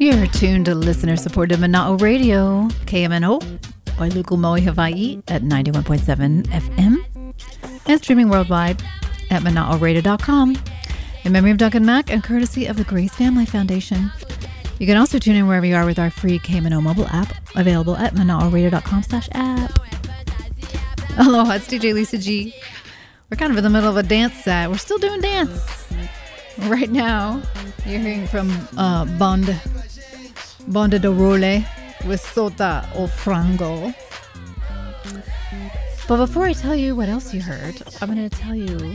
You're tuned to listener-supported Mana'o Radio, KMNO, Wailuku Maui, Hawaii at 91.7 FM, and streaming worldwide at mana'oradio.com in memory of Duncan Mack and courtesy of the Grace Family Foundation. You can also tune in wherever you are with our free KMNO mobile app, available at mana'oradio.com/app. Aloha, it's DJ Lisa G. We're kind of in the middle of a dance set. We're still doing dance. Right now, you're hearing from Banda de Role with Sota o Frango. But before I tell you what else you heard, I'm going to tell you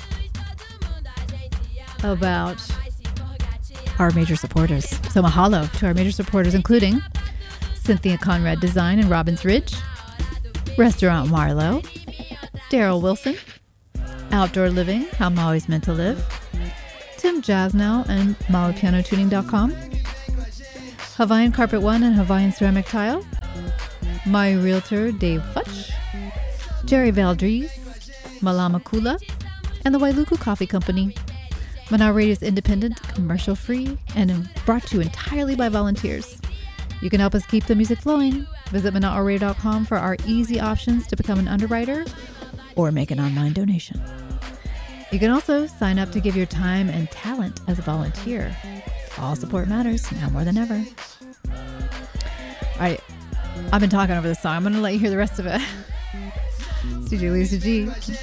about our major supporters. So mahalo to our major supporters, including Cynthia Conrad Design in Robbins Ridge, Restaurant Marlowe, Daryl Wilson, Outdoor Living, How Maui's Meant to Live, Tim Jasnow and MauiPianoTuning.com, Hawaiian Carpet One and Hawaiian Ceramic Tile, my realtor Dave Futch, Jerry Valdries, Malama Kula, and the Wailuku Coffee Company. Mana'o Radio is independent, commercial-free, and brought to you entirely by volunteers. You can help us keep the music flowing. Visit mana'oradio.com for our easy options to become an underwriter or make an online donation. You can also sign up to give your time and talent as a volunteer. All support matters now more than ever. All right, I've been talking over this song. I'm going to let you hear the rest of it. It's DJ Lisa G.